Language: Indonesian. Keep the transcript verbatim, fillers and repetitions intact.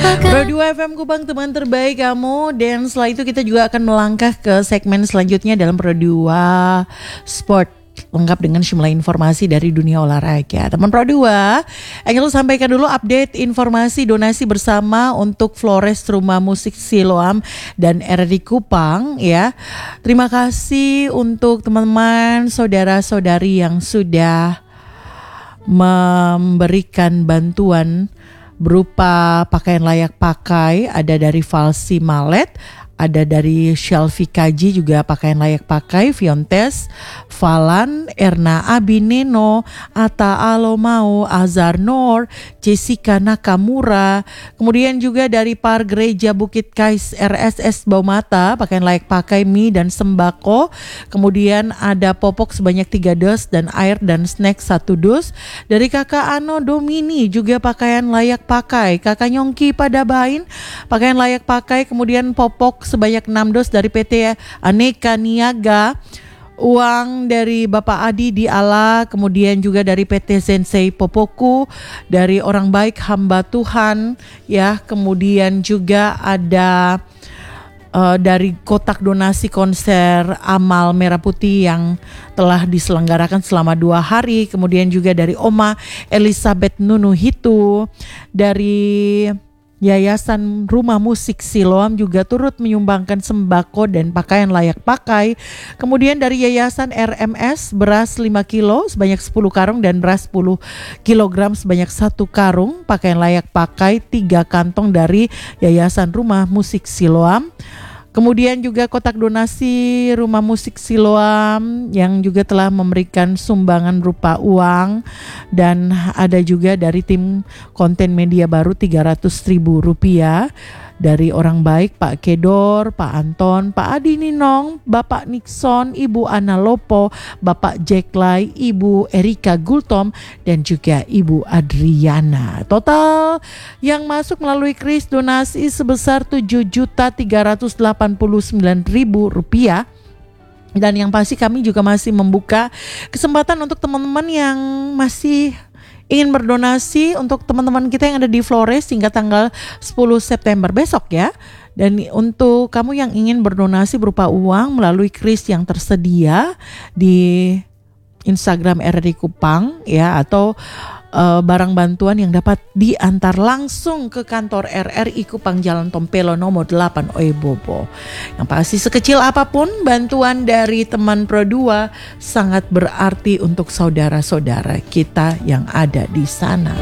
Pro dua F M Kupang, teman terbaik kamu. Dan setelah itu kita juga akan melangkah ke segmen selanjutnya dalam Pro dua Sport, lengkap dengan sejumlah informasi dari dunia olahraga. Teman Pro dua, Angel sampaikan dulu update informasi donasi bersama untuk Flores Rumah Musik Siloam dan R R I Kupang ya. Terima kasih untuk teman-teman, saudara-saudari yang sudah memberikan bantuan berupa pakaian layak pakai. Ada dari Valsi Malet, ada dari Shelfie Kaji juga pakaian layak pakai, Fiontes, Falan, Erna Abineno, Ata Alomau, Azhar Nur, Jessica Nakamura, kemudian juga dari Par Gereja Bukit Kais R S S Baumata, pakaian layak pakai mie dan sembako, kemudian ada popok sebanyak tiga dus dan air dan snack satu dus, dari Kakak Ano Domini juga pakaian layak pakai, Kakak Nyongki Padabain pakaian layak pakai, kemudian popok sebanyak enam dos dari P T Aneka Niaga, uang dari Bapak Adi di Ala, kemudian juga dari P T Sensei Popoku, dari Orang Baik Hamba Tuhan ya, kemudian juga ada uh, dari kotak donasi konser Amal Merah Putih yang telah diselenggarakan selama dua hari, kemudian juga dari Oma Elizabeth Nunuhitu, dari Yayasan Rumah Musik Siloam juga turut menyumbangkan sembako dan pakaian layak pakai. Kemudian dari Yayasan R M S beras lima kilo sebanyak sepuluh karung dan beras sepuluh kilogram sebanyak satu karung, pakaian layak pakai tiga kantong dari Yayasan Rumah Musik Siloam. Kemudian juga kotak donasi Rumah Musik Siloam yang juga telah memberikan sumbangan berupa uang, dan ada juga dari tim konten media baru tiga ratus ribu rupiah, dari Orang Baik Pak Kedor, Pak Anton, Pak Adi Ninong, Bapak Nixon, Ibu Ana Lopo, Bapak Jack Lai, Ibu Erika Gultom, dan juga Ibu Adriana. Total yang masuk melalui kris donasi sebesar tujuh juta tiga ratus delapan puluh sembilan ribu rupiah. Dan yang pasti kami juga masih membuka kesempatan untuk teman-teman yang masih ingin berdonasi, untuk teman-teman kita yang ada di Flores hingga tanggal sepuluh September besok ya. Dan untuk kamu yang ingin berdonasi berupa uang melalui kris yang tersedia di Instagram R R I Kupang ya, atau uh, barang bantuan yang dapat diantar langsung ke kantor R R I Kupang Jalan Tompelo nomor delapan Oebobo. Yang pasti sekecil apapun bantuan dari teman Pro dua sangat berarti untuk saudara-saudara kita yang ada di sana.